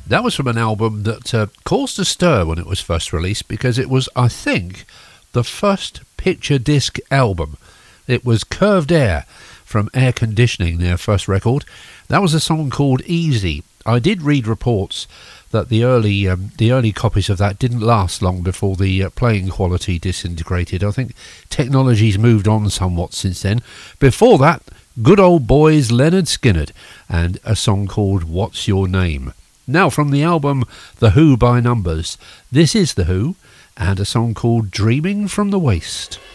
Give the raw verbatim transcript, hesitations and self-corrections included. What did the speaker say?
That was from an album that uh, caused a stir when it was first released, because it was, I think, the first picture disc album. It was Curved Air from Air Conditioning, their first record. That was a song called Easy. I did read reports that the early um, the early copies of that didn't last long before the uh, playing quality disintegrated. I think technology's moved on somewhat since then. Before that, good old boys Leonard Skinner and a song called What's Your Name. Now, from the album The Who by Numbers, this is The Who and a song called Dreaming from the Waste.